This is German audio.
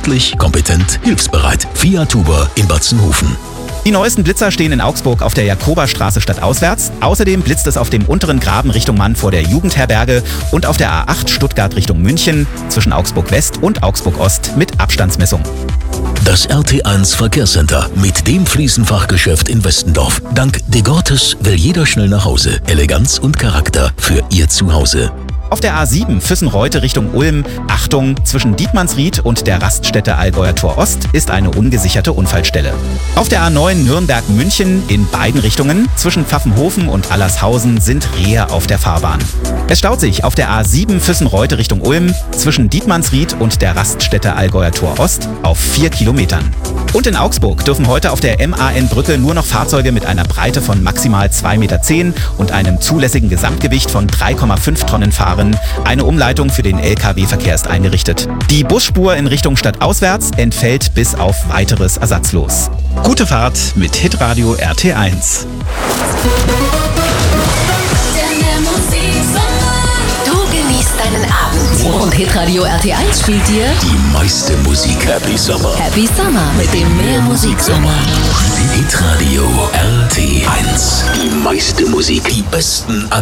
Kompetent, hilfsbereit. Fiat Huber in Batzenhofen. Die neuesten Blitzer stehen in Augsburg auf der Jakoberstraße stadtauswärts. Außerdem blitzt es auf dem unteren Graben Richtung Mann vor der Jugendherberge und auf der A8 Stuttgart Richtung München zwischen Augsburg West und Augsburg Ost mit Abstandsmessung. Das RT1 Verkehrscenter mit dem Fliesenfachgeschäft in Westendorf. Dank De Gortes will jeder schnell nach Hause. Eleganz und Charakter für Ihr Zuhause. Auf der A7 Füssen-Reute Richtung Ulm, Achtung, zwischen Dietmannsried und der Raststätte Allgäuer Tor Ost ist eine ungesicherte Unfallstelle. Auf der A9 Nürnberg-München in beiden Richtungen, zwischen Pfaffenhofen und Allershausen sind Rehe auf der Fahrbahn. Es staut sich auf der A7 Füssen-Reute Richtung Ulm, zwischen Dietmannsried und der Raststätte Allgäuer Tor Ost auf 4 Kilometern. Und in Augsburg dürfen heute auf der MAN-Brücke nur noch Fahrzeuge mit einer Breite von maximal 2,10 Meter und einem zulässigen Gesamtgewicht von 3,5 Tonnen fahren. Eine Umleitung für den Lkw-Verkehr ist eingerichtet. Die Busspur in Richtung stadtauswärts entfällt bis auf weiteres ersatzlos. Gute Fahrt mit Hitradio RT1. Du genießt deinen Abend. Und Hitradio RT1 spielt dir Die meiste Musik. Happy Summer. Happy Summer mit dem Mehr Musiksommer. Hitradio RT1. Die meiste Musik. Die besten